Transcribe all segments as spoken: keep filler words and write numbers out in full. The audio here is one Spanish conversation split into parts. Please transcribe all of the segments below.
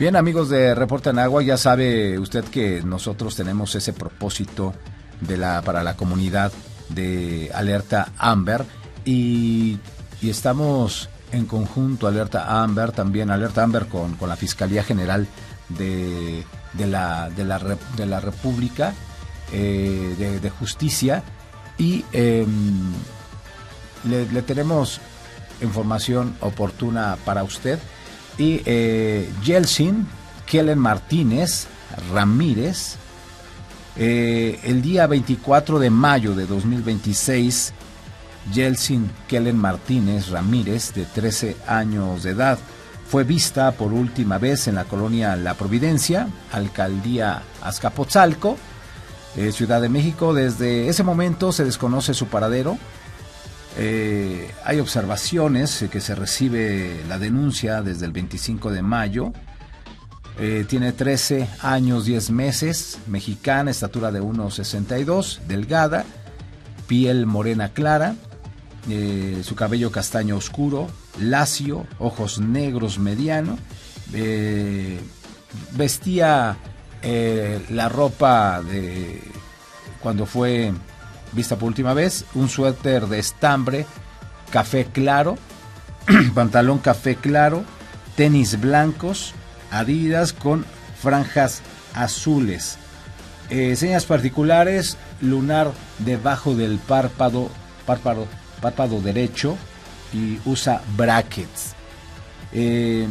Bien, amigos de Reporte en Agua, ya sabe usted que nosotros tenemos ese propósito de la para la comunidad de Alerta Amber y, y estamos en conjunto Alerta Amber, también Alerta Amber con, con la Fiscalía General de, de, la, de, la, de la República eh, de, de Justicia y eh, le, le tenemos información oportuna para usted. Y eh, Yeltsin Kellen Martínez Ramírez, eh, el día veinticuatro de mayo de dos mil veintiséis, Yeltsin Kellen Martínez Ramírez, de trece años de edad, fue vista por última vez en la colonia La Providencia, alcaldía Azcapotzalco, eh, Ciudad de México. Desde ese momento se desconoce su paradero. Eh, hay observaciones eh, que se recibe la denuncia desde el veinticinco de mayo. Eh, tiene trece años, diez meses, mexicana, estatura de uno sesenta y dos, delgada, piel morena clara, eh, su cabello castaño oscuro, lacio, ojos negros mediano, eh, vestía eh, la ropa de cuando fue vista por última vez, un suéter de estambre café claro, pantalón café claro, tenis blancos, Adidas con franjas azules, eh, señas particulares, lunar debajo del párpado, párpado, párpado derecho, y usa brackets. Eh,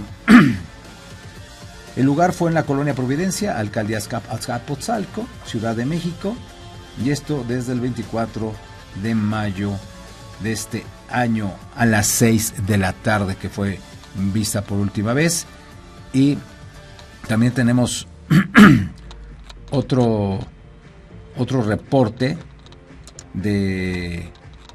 el lugar fue en la colonia Providencia, alcaldía Azcapotzalco, Ciudad de México. Y esto desde el veinticuatro de mayo de este año a las seis de la tarde, que fue vista por última vez. Y también tenemos otro, otro reporte de,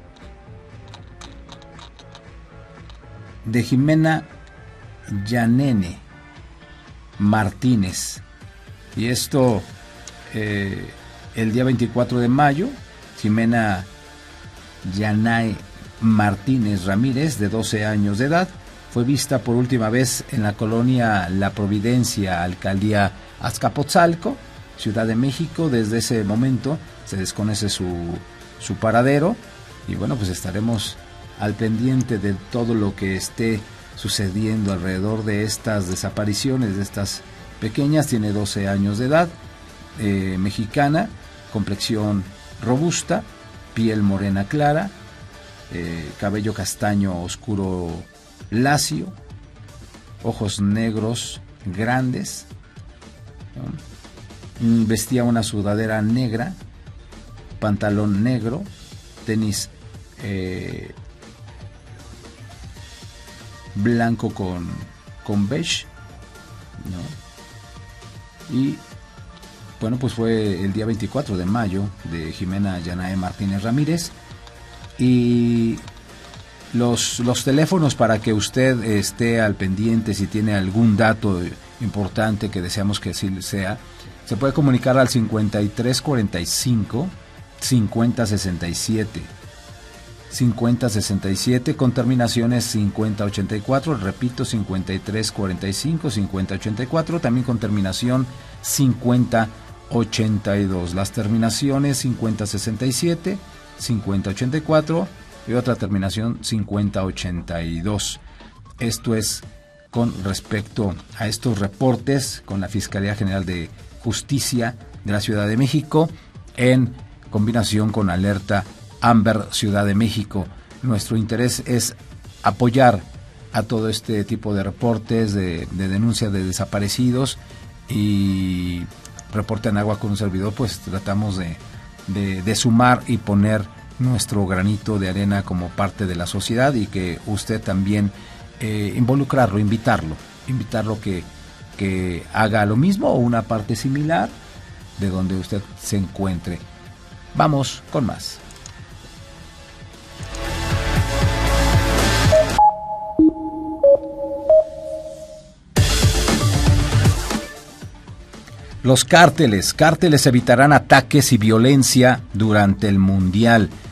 de Jimena Yanene Martínez. Y esto... Eh, el día veinticuatro de mayo, Jimena Yanae Martínez Ramírez, de doce años de edad, fue vista por última vez en la colonia La Providencia, alcaldía Azcapotzalco, Ciudad de México. Desde ese momento se desconoce su, su paradero y bueno, pues estaremos al pendiente de todo lo que esté sucediendo alrededor de estas desapariciones, de estas pequeñas. Tiene doce años de edad, eh, mexicana, complexión robusta, piel morena clara, eh, cabello castaño oscuro lacio, ojos negros grandes, ¿no? Vestía una sudadera negra, pantalón negro, tenis eh, blanco con, con beige, ¿no? Y bueno, pues fue el día veinticuatro de mayo de Jimena Yanae Martínez Ramírez. Y los, los teléfonos para que usted esté al pendiente si tiene algún dato importante que deseamos que así sea, se puede comunicar al cincuenta y tres cuarenta y cinco, cincuenta sesenta y siete. cincuenta sesenta y siete con terminaciones cincuenta ochenta y cuatro, repito, cincuenta y tres cuarenta y cinco, cincuenta ochenta y cuatro, también con terminación cincuenta ochenta y dos, las terminaciones cincuenta sesenta y siete, cincuenta ochenta y cuatro y otra terminación cincuenta ochenta y dos. Esto es con respecto a estos reportes con la Fiscalía General de Justicia de la Ciudad de México en combinación con Alerta Amber Ciudad de México. Nuestro interés es apoyar a todo este tipo de reportes de, de denuncia de desaparecidos, y Reporte en Agua con un servidor pues tratamos de, de, de sumar y poner nuestro granito de arena como parte de la sociedad, y que usted también eh, involucrarlo, invitarlo, invitarlo que, que haga lo mismo o una parte similar de donde usted se encuentre. Vamos con más. Los cárteles, cárteles evitarán ataques y violencia durante el Mundial.